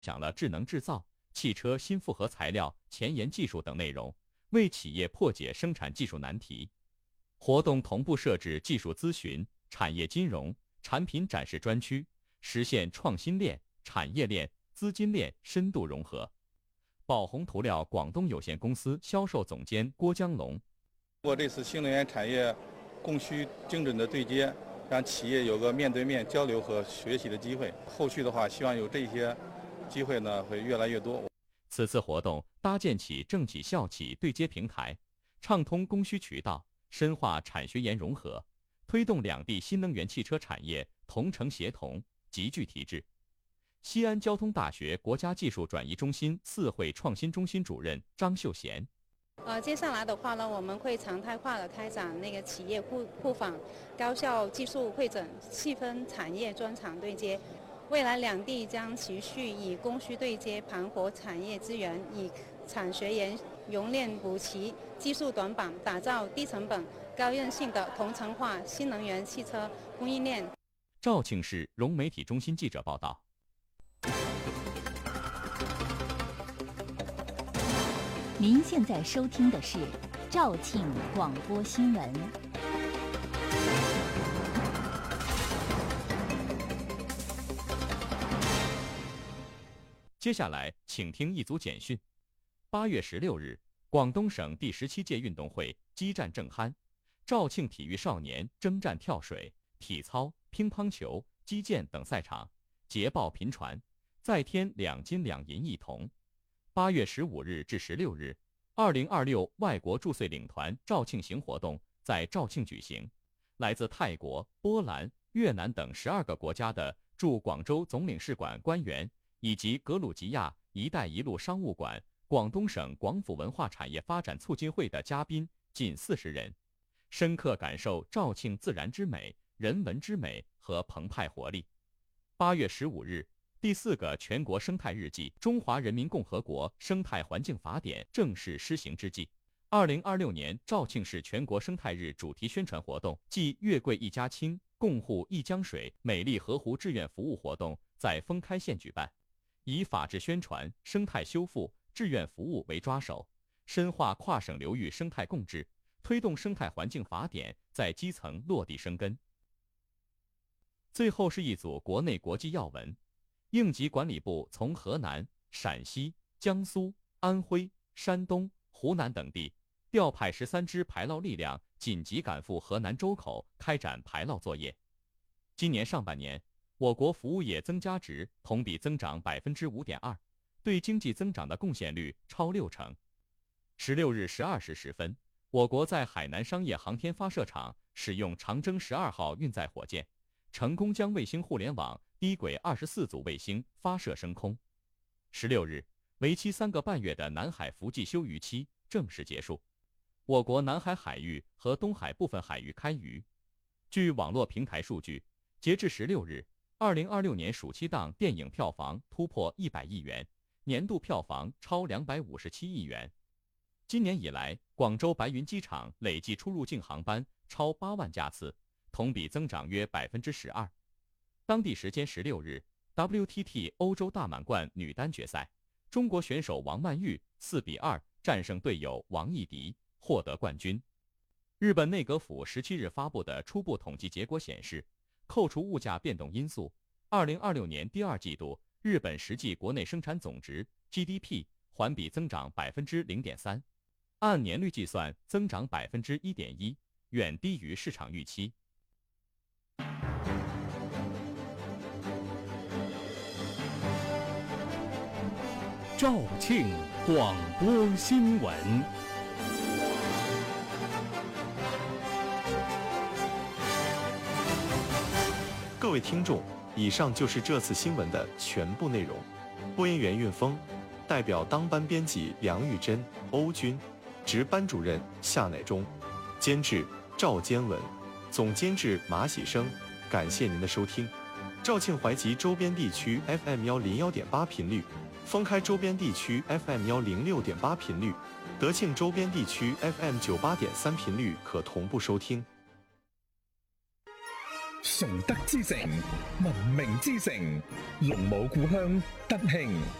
讲了智能制造、汽车新复合材料、前沿技术等内容，为企业破解生产技术难题。活动同步设置技术咨询、产业金融、产品展示专区，实现创新链、产业链、资金链深度融合。宝宏涂料广东有限公司销售总监郭江龙： 通过这次新能源产业供需精准的对接，让企业有个面对面交流和学习的机会。后续的话，希望有这些机会呢会越来越多。 此次活动搭建起政企校企对接平台，畅通供需渠道，深化产学研融合，推动两地新能源汽车产业同城协同，集聚提质。西安交通大学国家技术转移中心四会创新中心主任张秀贤： 接下来的话呢，我们会常态化的开展那个企业互访、高校技术会诊、细分产业专场对接。未来两地将持续以供需对接盘活产业资源，以产学研熔炼补齐技术短板，打造低成本、高韧性的同城化新能源汽车供应链。 肇庆市融媒体中心记者报道。 您现在收听的是肇庆广播新闻。 接下来，请听一组简讯。8月16日，广东省第17届运动会激战正酣，肇庆体育少年征战跳水、体操、乒乓球、击剑等赛场，捷报频传，再添2金2银1铜。8月15日至16日，2026外国驻穗领团肇庆行活动在肇庆举行。来自泰国、波兰、越南等12个国家的驻广州总领事馆官员，以及格鲁吉亚“一带一路”商务馆、广东省广府文化产业发展促进会的嘉宾近40人，深刻感受肇庆自然之美、人文之美和澎湃活力。8月15日，第4个全国生态日暨《中华人民共和国生态环境法典》正式施行之际，2026年肇庆市全国生态日主题宣传活动暨月桂一家亲、共护一江水美丽河湖志愿服务活动在封开县举办，以法治宣传、生态修复、志愿服务为抓手，深化跨省流域生态共治，推动生态环境法典在基层落地生根。最后是一组国内国际要闻。应急管理部从河南、陕西、江苏、安徽、山东、湖南等地调派13支排涝力量，紧急赶赴河南周口开展排涝作业。今年上半年，我国服务业增加值同比增长5.2%，对经济增长的贡献率超60%。16日12时10分，我国在海南商业航天发射场使用长征12号运载火箭，成功将卫星互联网低轨24组卫星发射升空。16日，为期3个半月的南海伏季休渔期正式结束，我国南海海域和东海部分海域开渔。据网络平台数据，截至16日，2026年暑期档电影票房突破100亿元，年度票房超257亿元。今年以来，广州白云机场累计出入境航班超8万架次，同比增长约12%。当地时间16日 ，WTT 欧洲大满贯女单决赛，中国选手王曼玉4-2战胜队友王艺迪，获得冠军。日本内阁府17日发布的初步统计结果显示，扣除物价变动因素，2026年第2季度日本实际国内生产总值 GDP 环比增长0.3%，按年率计算增长1.1%，远低于市场预期。 肇庆广播新闻。 各位听众，以上就是这次新闻的全部内容。播音员运峰，代表当班编辑梁玉珍、欧军，值班主任夏乃忠，监制赵坚文，总监制马喜生。感谢您的收听。肇庆怀集周边地区 FM101.8频率，封开周边地区 FM106.8频率，德庆周边地区 FM98.3频率可同步收听。 崇德之城，文明之城，龍舞故鄉德慶。